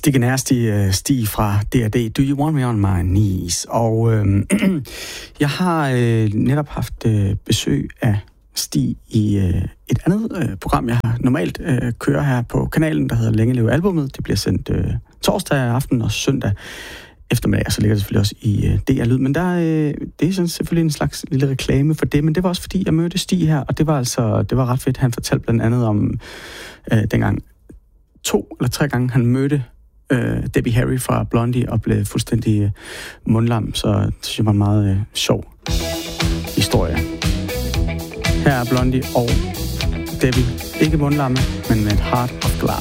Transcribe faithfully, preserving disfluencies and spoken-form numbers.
Sticky Nasty, Stig fra D og D, Do You Want Me On My Knees? Og øh, jeg har øh, netop haft øh, besøg af Stig i øh, et andet øh, program, jeg har normalt øh, kører her på kanalen, der hedder Længe Leve Albummet. Det bliver sendt øh, torsdag aften og søndag eftermiddag, og så ligger det selvfølgelig også i øh, D R Lyd. Men der, øh, det er sådan selvfølgelig en slags lille reklame for det, men det var også fordi, jeg mødte Stig her, og det var altså det var ret fedt. Han fortalte blandt andet om øh, dengang to eller tre gange, han mødte øh, Debbie Harry fra Blondie og blev fuldstændig øh, mundlam, så det synes jeg var en meget øh, sjov historie. Her er Blondie og Debbie, ikke mundlamme, men med et heart of glass.